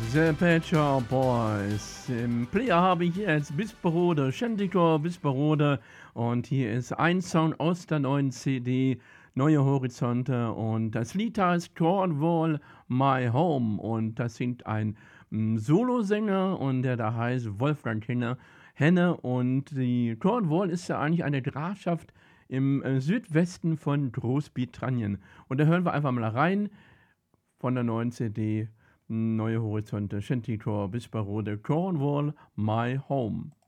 The Pet Shop Boys. Im Player habe ich jetzt Bisperode, Shantikor Bisperode und hier ist ein Song aus der neuen CD Neue Horizonte und das Lied heißt Cornwall My Home und das singt ein Solosänger und der da heißt Wolfgang Henne und die Cornwall ist ja eigentlich eine Grafschaft im Südwesten von Großbritannien und da hören wir einfach mal rein von der neuen CD Neue Horizonte, Shantikor, Bisperode, Cornwall, My Home.